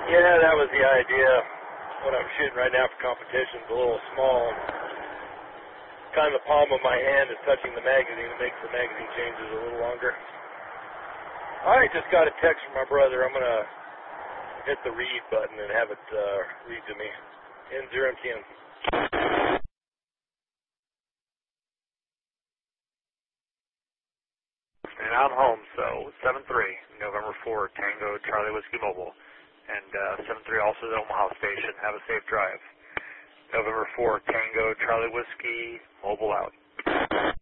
Yeah, that was the idea. What I'm shooting right now for competition is a little small. Kind of the palm of my hand is touching the magazine. It makes the magazine changes a little longer. I just got a text from my brother. I'm going to hit the read button and have it read to me. N010. And I'm home, so 7-3, November 4, Tango Charlie Whiskey Mobile. And 7-3 also the Omaha station. Have a safe drive. November 4, Tango Charlie Whiskey Mobile out.